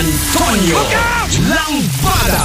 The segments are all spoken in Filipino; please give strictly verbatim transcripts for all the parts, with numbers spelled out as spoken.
Antonio Lambada.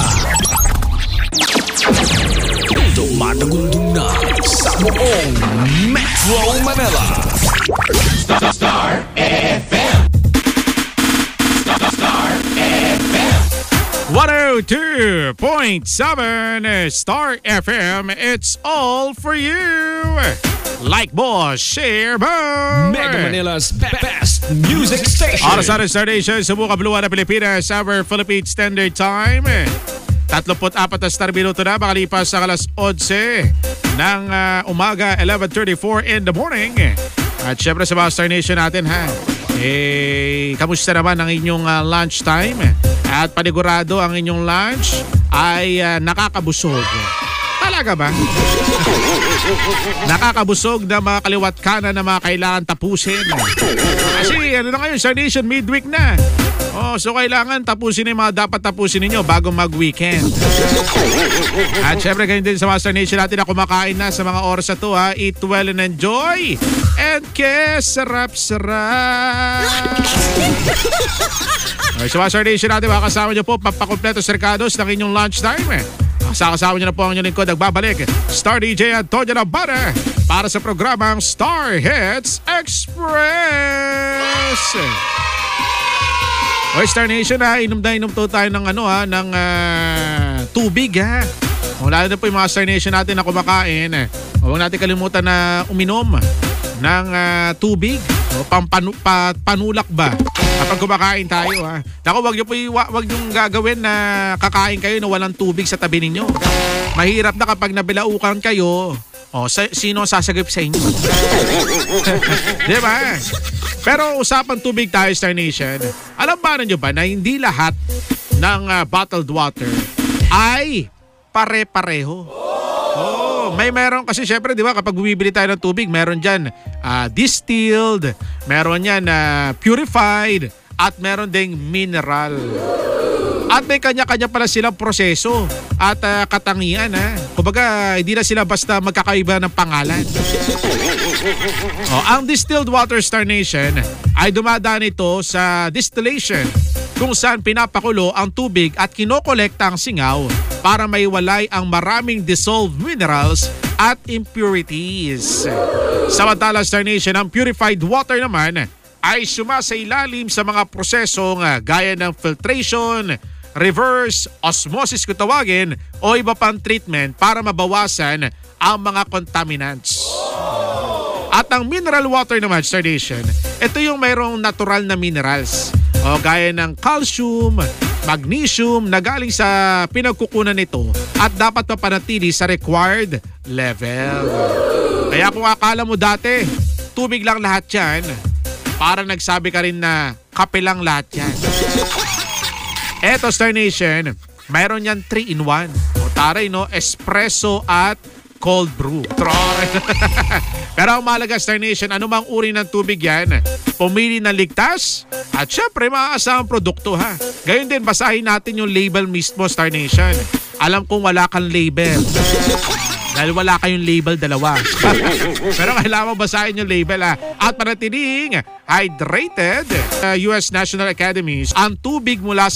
Tumatagundong na sa buong Metro Manila. Star, Star F M. Star, Star F M. one oh two point seven Star F M. It's all for you. Like boss, share boss. Mega Manila's best music station. Oras sa Star Nation, subukan Blue na Pilipinas, our Philippine Standard Time. tatlong apat na star minuto na, makalipas sa alas eleven ng uh, umaga, eleven thirty-four in the morning. At syempre sa mga Star Nation natin ha, eh, kamusta naman ang inyong uh, lunch time? At panigurado ang inyong lunch ay uh, nakakabusog. Talaga ba? Nakakabusog na mga kaliwat kanan na mga kailangan tapusin. Kasi ano na ngayon, Star Nation midweek na. Oh, so kailangan tapusin yung mga dapat tapusin ninyo bago mag-weekend. At syempre ganyan din sa mga Star Nation natin na kumakain na sa mga oras na to ha. Eat well and enjoy. And kes, sarap-sarap. Okay, sa mga Star Nation natin, makakasama nyo po pampakompleto serkados ng inyong lunchtime. Kasama nyo na po ang inyong lingkod. Nagbabalik, Star D J Antonio Lambada para sa programang Star Hits Express. O Star Nation ha, inom na inom to tayo ng ano ha, ng uh, tubig ha. O, lalo na po yung mga Star Nation natin na kumakain. Huwag natin kalimutan na uminom ng uh, tubig. O, pampanu, pa, panulak ba kapag kumakain tayo ha. Naku, wag nyo po yung, wag yung gagawin na kakain kayo na walang tubig sa tabi ninyo. Mahirap na kapag nabilaukan kayo. O, sa, sino ang sasagip sa inyo? Di ba? Pero usapan tubig tayo, Star Nation. Alam ba nyo ba na hindi lahat ng uh, bottled water ay pare-pareho? Oh, may meron kasi syempre, di ba, kapag bumibili tayo ng tubig, meron dyan uh, distilled, meron yan uh, purified, at meron ding mineral. At may kanya-kanya pala silang proseso at uh, katangian ha. Kumbaga, hindi na sila basta magkakaiba ng pangalan. Oh, ang distilled water, Star Nation, ay dumadaan ito sa distillation kung saan pinapakulo ang tubig at kinokolekta ang singaw para maiwalay ang maraming dissolved minerals at impurities. Samantala, Star Nation, ang purified water naman ay sumasailalim sa mga prosesong gaya ng filtration, reverse osmosis kung tawagin, o iba pang treatment para mabawasan ang mga contaminants. At ang mineral water naman, Star Nation, ito yung mayroong natural na minerals o gaya ng calcium, magnesium na galing sa pinagkukunan nito at dapat mapanatili sa required level. Kaya kung akala mo dati, tubig lang lahat yan, para nagsabi ka rin na kape lang lahat yan. Eto, Star Nation, mayroon yan three in one. O taray, no? Espresso at cold brew. Pero ang mahalaga, Star Nation, anumang uri ng tubig yan, pumili ng ligtas at syempre maaasahang produkto ha. Gayon din, basahin natin yung label mismo, Star Nation. Alam kong wala kang label. Dahil wala kayong label dalawa. Pero kailangan basahin yung label ha. At panatiling hydrated, uh, U S National Academies, ang tubig mula sa